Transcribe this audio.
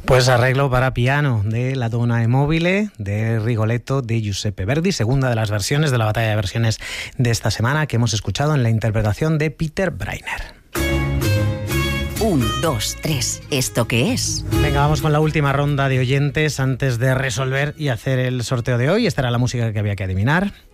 Pues arreglo para piano de La Donna è mobile, de Rigoletto, de Giuseppe Verdi, segunda de las versiones de la batalla de versiones de esta semana que hemos escuchado en la interpretación de Peter Breiner. 1, 2, 3, ¿esto qué es? Venga, vamos con la última ronda de oyentes antes de resolver y hacer el sorteo de hoy. Esta era la música que había que adivinar.